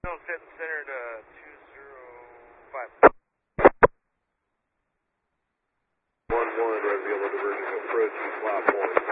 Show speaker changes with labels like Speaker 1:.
Speaker 1: No, setting center to 205.
Speaker 2: 1-1, regular diversion approaching flat point.